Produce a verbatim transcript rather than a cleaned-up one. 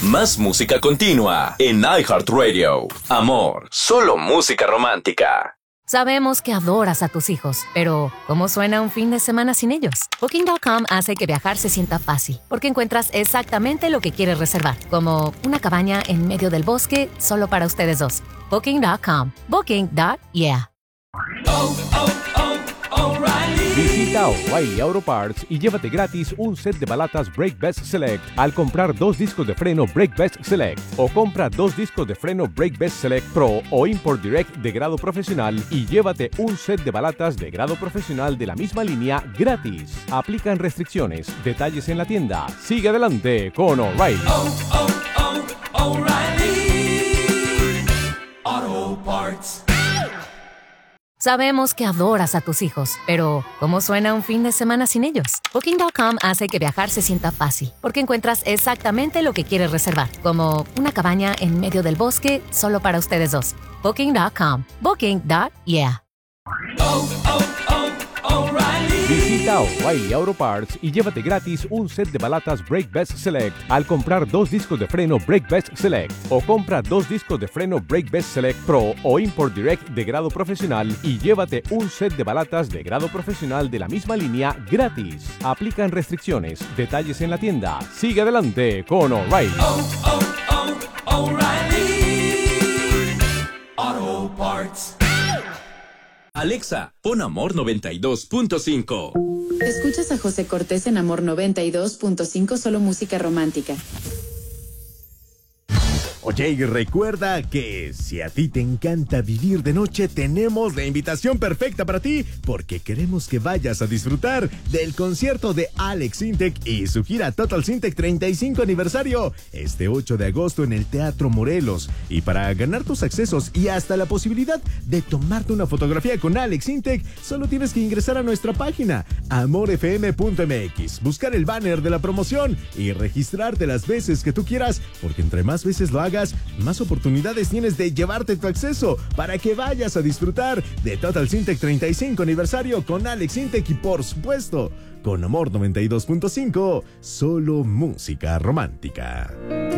Más música continua en iHeartRadio. Amor, solo música romántica. Sabemos que adoras a tus hijos, pero ¿cómo suena un fin de semana sin ellos? Booking punto com hace que viajar se sienta fácil, porque encuentras exactamente lo que quieres reservar, como una cabaña en medio del bosque solo para ustedes dos. Booking punto com. Booking. Yeah. Oh, oh, oh, O'Reilly. Visita O'Reilly Auto Parts y llévate gratis un set de balatas Brake Best Select al comprar dos discos de freno Brake Best Select, o compra dos discos de freno Brake Best Select Pro o Import Direct de grado profesional y llévate un set de balatas de grado profesional de la misma línea gratis. Aplican restricciones. Detalles en la tienda. Sigue adelante con O'Reilly. Oh, oh, oh, O'Reilly Auto Parts. Sabemos que adoras a tus hijos, pero ¿cómo suena un fin de semana sin ellos? Booking punto com hace que viajar se sienta fácil, porque encuentras exactamente lo que quieres reservar, como una cabaña en medio del bosque solo para ustedes dos. Booking punto com. Booking. Yeah. Oh, oh, oh, O'Reilly. Visita O'Reilly Auto Parts y llévate gratis un set de balatas Brake Best Select al comprar dos discos de freno Brake Best Select, o compra dos discos de freno Brake Best Select Pro o Import Direct de grado profesional y llévate un set de balatas de grado profesional de la misma línea gratis. Aplican restricciones. Detalles en la tienda. Sigue adelante con O'Reilly. Oh, oh, oh, O'Reilly Auto Parts. Alexa, pon Amor noventa y dos punto cinco. Escuchas a José Cortés en Amor noventa y dos punto cinco, solo música romántica. Oye, y recuerda que si a ti te encanta vivir de noche, tenemos la invitación perfecta para ti, porque queremos que vayas a disfrutar del concierto de Alex Sintek y su gira Total Sintek treinta y cinco aniversario, este ocho de agosto en el Teatro Morelos. Y para ganar tus accesos y hasta la posibilidad de tomarte una fotografía con Alex Sintek, solo tienes que ingresar a nuestra página amor f m punto m x, buscar el banner de la promoción y registrarte las veces que tú quieras, porque entre más veces lo hagas, más oportunidades tienes de llevarte tu acceso para que vayas a disfrutar de Total Sintek treinta y cinco aniversario con Alex Sintek y, por supuesto, con Amor noventa y dos punto cinco, solo música romántica.